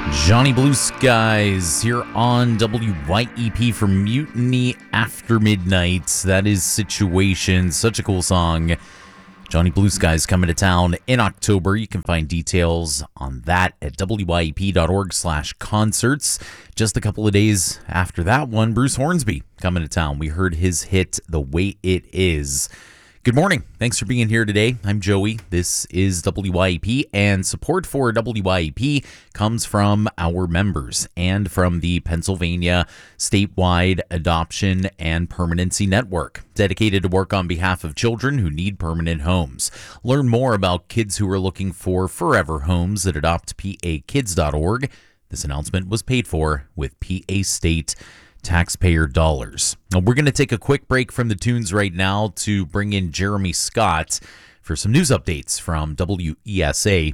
Johnny Blue Skies here on WYEP for Mutiny After Midnight. That is Situation. Such a cool song. Johnny Blue Skies coming to town in October. You can find details on that at wyep.org/concerts. Just a couple of days after that one, Bruce Hornsby coming to town. We heard his hit, The Way It Is. Good morning. Thanks for being here today. I'm Joey. This is WYEP, and support for WYEP comes from our members and from the Pennsylvania Statewide Adoption and Permanency Network, dedicated to work on behalf of children who need permanent homes. Learn more about kids who are looking for forever homes at adoptpakids.org. This announcement was paid for with PA State taxpayer dollars. Now, we're going to take a quick break from the tunes right now to bring in Jeremy Scott for some news updates from WESA.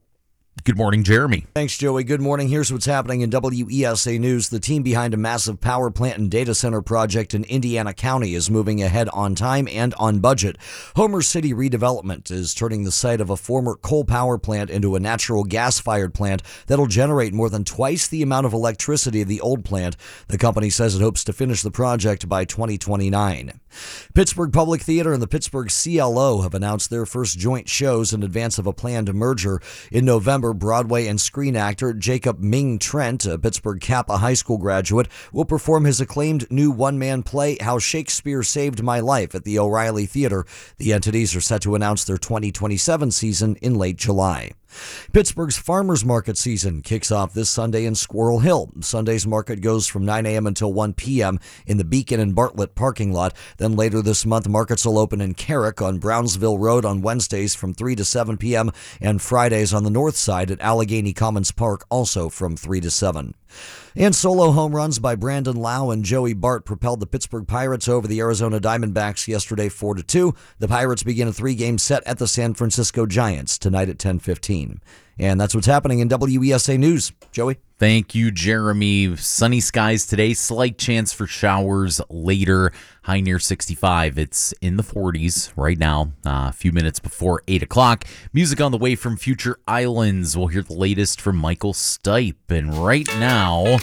Good morning, Jeremy. Thanks, Joey. Good morning. Here's what's happening in WESA News. The team behind a massive power plant and data center project in Indiana County is moving ahead on time and on budget. Homer City Redevelopment is turning the site of a former coal power plant into a natural gas-fired plant that'll generate more than twice the amount of electricity of the old plant. The company says it hopes to finish the project by 2029. Pittsburgh Public Theater and the Pittsburgh CLO have announced their first joint shows in advance of a planned merger. In November, Broadway and screen actor Jacob Ming Trent, a Pittsburgh Kappa High School graduate, will perform his acclaimed new one-man play, How Shakespeare Saved My Life, at the O'Reilly Theater. The entities are set to announce their 2027 season in late July. Pittsburgh's Farmers Market season kicks off this Sunday in Squirrel Hill. Sunday's market goes from 9 a.m. until 1 p.m. in the Beacon and Bartlett parking lot. Then later this month, markets will open in Carrick on Brownsville Road on Wednesdays from 3 to 7 p.m. and Fridays on the north side at Allegheny Commons Park, also from 3 to 7. And solo home runs by Brandon Lau and Joey Bart propelled the Pittsburgh Pirates over the Arizona Diamondbacks yesterday 4-2. The Pirates begin a 3-game set at the San Francisco Giants tonight at 10:15. And that's what's happening in WESA News. Joey? Thank you, Jeremy. Sunny skies today, slight chance for showers later, high near 65. It's in the 40s right now, a few minutes before 8 o'clock. Music on the way from Future Islands. We'll hear the latest from Michael Stipe. And right now,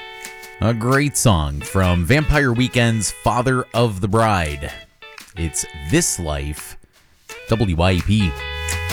a great song from Vampire Weekend's Father of the Bride. It's This Life, WYEP.